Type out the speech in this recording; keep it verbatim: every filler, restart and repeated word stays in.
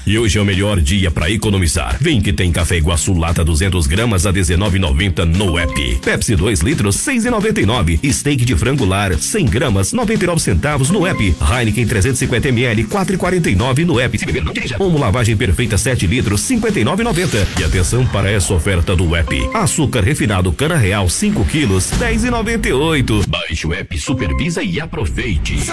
E hoje é o melhor dia para economizar. Vem que tem Café Iguaçu lata duzentos gramas a dezenove e noventa no app. Pepsi dois litros seis e noventa e nove. Steak de frango lar cem gramas noventa e nove centavos no app. Heineken trezentos e cinquenta mililitros quatro e quarenta e nove no app. Se beber, não dirija. Omo lavagem perfeita sete litros cinquenta e nove e noventa. E atenção para essa oferta do app. Açúcar refinado Cana Real cinco quilos dez e noventa e oito. Baixe o app, supervisa e aproveite.